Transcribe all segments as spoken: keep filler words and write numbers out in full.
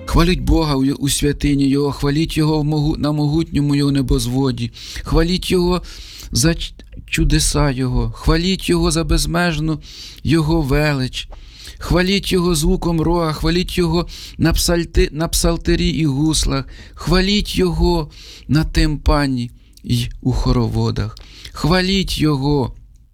Хваліть Бога у святині Його, хваліть Його на могутньому Його небозводі, хваліть Його за чудеса Його, хваліть Його за безмежну Його велич, хваліть Його звуком рога, хваліть Його на, псальти, на псалтирі і гуслах, хваліть Його на тимпані і у хороводах, хваліть Його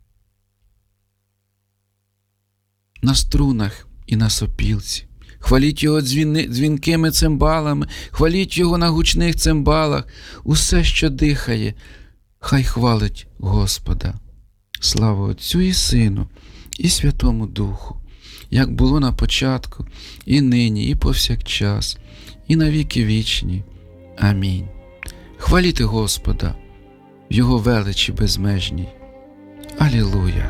на струнах і на сопілці. Хваліть Його дзвіни, дзвінкими цимбалами, хваліть Його на гучних цимбалах. Усе, що дихає, хай хвалить Господа. Слава Отцю і Сину, і Святому Духу, як було на початку, і нині, і повсякчас, і на віки вічні. Амінь. Хваліти Господа в Його величі безмежній. Алілуя!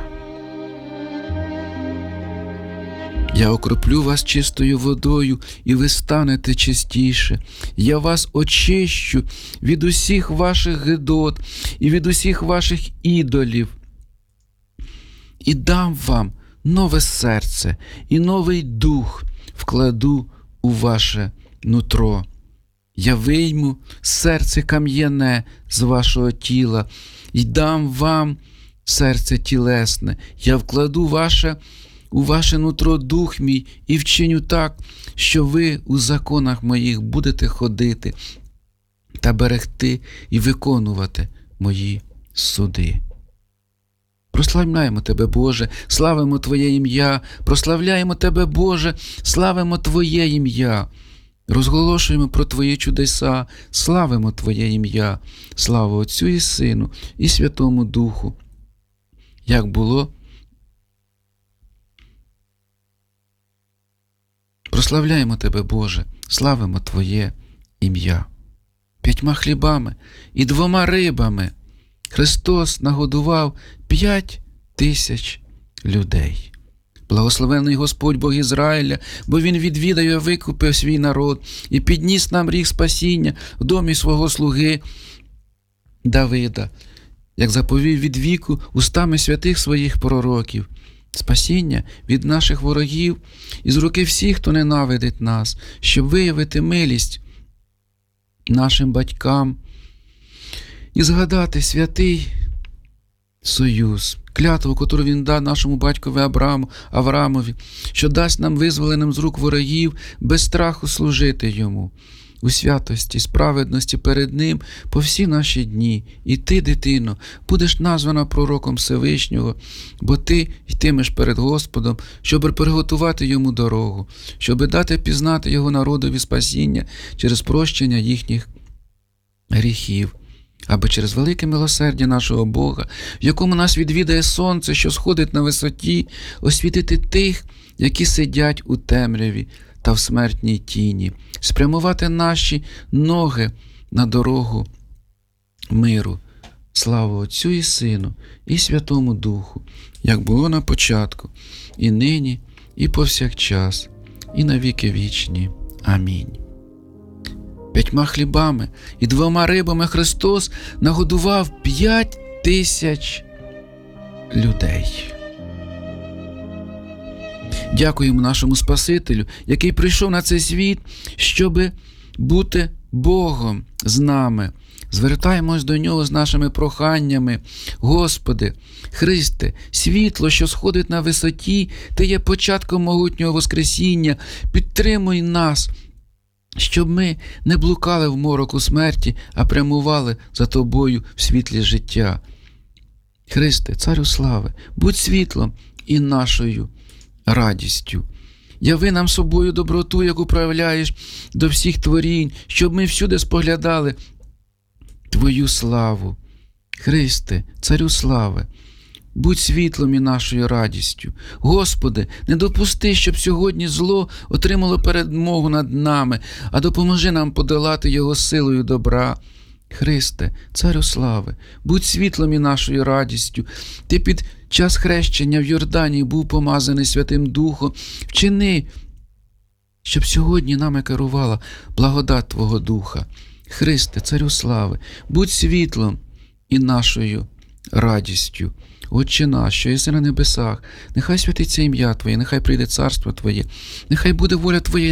Я окроплю вас чистою водою, і ви станете чистіше. Я вас очищу від усіх ваших гидот і від усіх ваших ідолів. І дам вам нове серце, і новий дух вкладу у ваше нутро. Я вийму серце кам'яне з вашого тіла, і дам вам серце тілесне. Я вкладу ваше у ваше нутро дух мій, і вчиню так, що ви у законах моїх будете ходити та берегти і виконувати мої суди. Прославляємо Тебе, Боже, славимо Твоє ім'я, прославляємо Тебе, Боже, славимо Твоє ім'я. Розголошуємо про Твої чудеса, славимо Твоє ім'я. Слава Отцю і Сину, і Святому Духу, як було. Прославляємо Тебе, Боже, славимо Твоє ім'я. П'ятьма хлібами і двома рибами Христос нагодував п'ять тисяч людей. Благословений Господь Бог Ізраїля, бо Він відвідав і викупив свій народ і підніс нам ріг спасіння в домі свого слуги Давида, як заповів від віку устами святих своїх пророків. Спасіння від наших ворогів і з руки всіх, хто ненавидить нас, щоб виявити милість нашим батькам і згадати святий союз, клятву, яку він дав нашому батькові Аврааму, Авраамові, що дасть нам визволеним з рук ворогів без страху служити йому у святості, справедності перед ним по всі наші дні. І ти, дитино, будеш названа пророком Всевишнього, бо ти йтимеш перед Господом, щоб приготувати йому дорогу, щоб дати пізнати його народові спасіння через прощення їхніх гріхів, аби через велике милосердя нашого Бога, в якому нас відвідає сонце, що сходить на висоті, освітити тих, які сидять у темряві та в смертній тіні, спрямувати наші ноги на дорогу миру. Слава Отцю і Сину, і Святому Духу, як було на початку, і нині, і повсякчас, і на віки вічні. Амінь. П'ятьма хлібами і двома рибами Христос нагодував п'ять тисяч людей. Дякуємо нашому Спасителю, який прийшов на цей світ, щоб бути Богом з нами. Звертаємось до Нього з нашими проханнями. Господи, Христе, світло, що сходить на висоті, Ти є початком могутнього Воскресіння. Підтримуй нас, щоб ми не блукали в мороку смерті, а прямували за Тобою в світлі життя. Христе, Царю слави, будь світлом і нашою радістю. Яви нам собою доброту, яку проявляєш до всіх творінь, щоб ми всюди споглядали Твою славу. Христе, Царю слави, будь світлом і нашою радістю. Господи, не допусти, щоб сьогодні зло отримало перемогу над нами, а допоможи нам подолати його силою добра. Христе, Царю слави, будь світлом і нашою радістю. Ти під час хрещення в Йордані був помазаний Святим Духом. Вчини, щоб сьогодні нами керувала благодать Твого Духа. Христе, Царю слави, будь світлом і нашою радістю. Отче наш, що єси на небесах, нехай святиться ім'я Твоє, нехай прийде царство Твоє, нехай буде воля Твоя,